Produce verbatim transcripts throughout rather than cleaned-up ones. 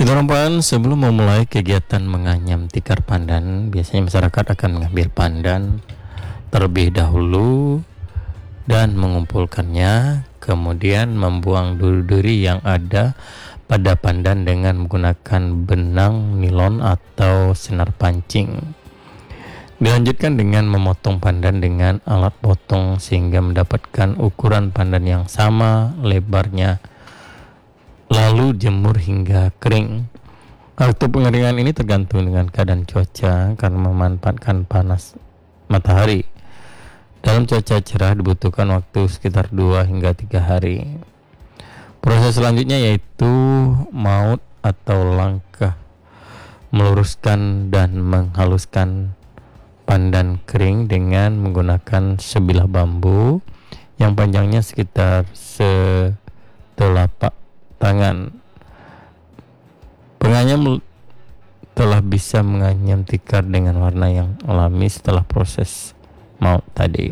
Kedepan sebelum memulai kegiatan menganyam tikar pandan, biasanya masyarakat akan mengambil pandan terlebih dahulu dan mengumpulkannya, kemudian membuang duri-duri yang ada pada pandan dengan menggunakan benang nilon atau senar pancing. Dilanjutkan dengan memotong pandan dengan alat potong sehingga mendapatkan ukuran pandan yang sama lebarnya, lalu jemur hingga kering. Waktu pengeringan ini tergantung dengan keadaan cuaca karena memanfaatkan panas matahari. Dalam cuaca cerah dibutuhkan waktu sekitar dua hingga tiga hari. Proses selanjutnya yaitu maut atau langkah meluruskan dan menghaluskan pandan kering dengan menggunakan sebilah bambu yang panjangnya sekitar setelapak tangan. Penganyam telah bisa menganyam tikar dengan warna yang alami setelah proses maut tadi.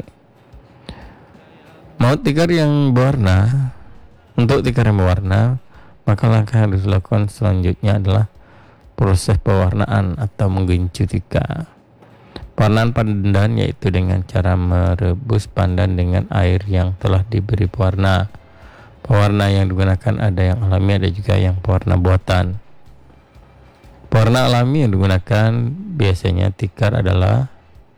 Maut tikar yang berwarna. Untuk tikar yang berwarna, maka langkah yang harus dilakukan selanjutnya adalah proses pewarnaan atau menggencu tikar. Pewarnaan pandan yaitu dengan cara merebus pandan dengan air yang telah diberi pewarna. Pewarna yang digunakan ada yang alami, ada juga yang pewarna buatan. Pewarna alami yang digunakan biasanya tikar adalah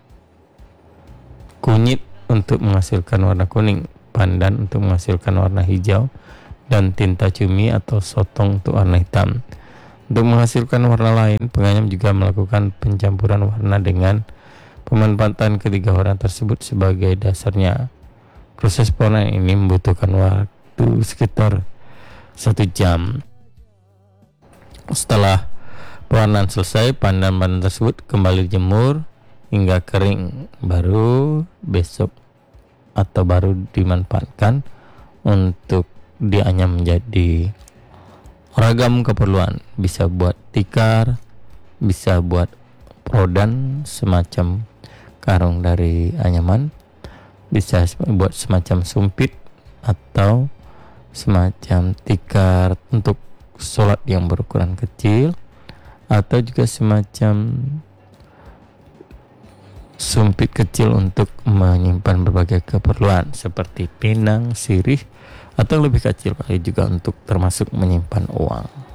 kunyit untuk menghasilkan warna kuning, pandan untuk menghasilkan warna hijau, dan tinta cumi atau sotong untuk warna hitam. Untuk menghasilkan warna lain, penganyam juga melakukan pencampuran warna dengan pemanfaatan ketiga warna tersebut sebagai dasarnya. Proses pewarnaan ini membutuhkan waktu sekitar satu jam. Setelah pewarnaan selesai, pandan-pandan tersebut kembali dijemur hingga kering, baru besok atau baru dimanfaatkan untuk dianyam menjadi ragam keperluan. Bisa buat tikar, bisa buat rodan semacam karung dari anyaman, bisa buat semacam sumpit atau semacam tikar untuk sholat yang berukuran kecil, atau juga semacam sumpit kecil untuk menyimpan berbagai keperluan seperti pinang, sirih, atau lebih kecil kali juga untuk termasuk menyimpan uang.